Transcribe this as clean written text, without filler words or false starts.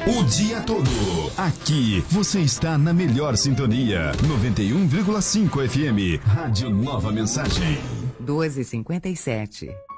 O dia todo. Aqui você está na melhor sintonia. 91,5 FM. Rádio Nova Mensagem. 12h57.